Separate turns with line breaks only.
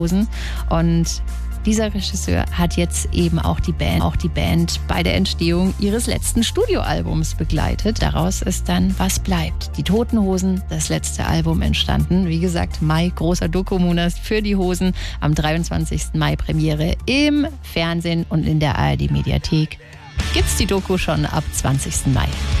Und dieser Regisseur hat jetzt eben auch die Band bei der Entstehung ihres letzten Studioalbums begleitet. Daraus ist dann Was bleibt? Die Toten Hosen, das letzte Album entstanden. Wie gesagt, Mai, großer Doku-Monat für die Hosen. Am 23. Mai Premiere im Fernsehen und in der ARD-Mediathek. Gibt's die Doku schon ab 20. Mai.